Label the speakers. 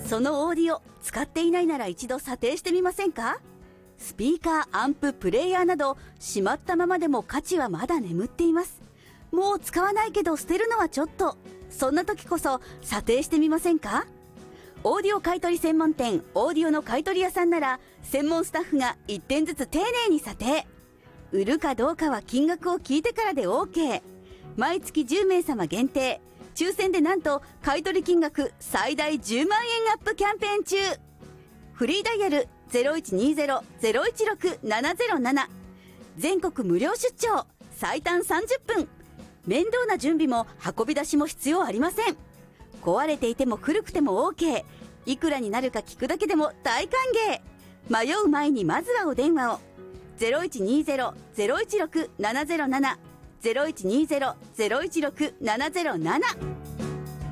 Speaker 1: そのオーディオ使っていないなら一度査定してみませんか？スピーカー、アンプ、プレイヤーなどしまったままでも価値はまだ眠っています。もう使わないけど捨てるのはちょっと。そんな時こそ査定してみませんか？オーディオ買取専門店オーディオの買取屋さんなら専門スタッフが1点ずつ丁寧に査定。売るかどうかは金額を聞いてからで OK。 毎月10名様限定、抽選でなんと買取金額最大10万円アップキャンペーン中。フリーダイヤル 0120-016-707。 全国無料出張、最短30分。面倒な準備も運び出しも必要ありません。壊れていても古くても OK。 いくらになるか聞くだけでも大歓迎。迷う前にまずはお電話を。 0120-016-707 0120-016-707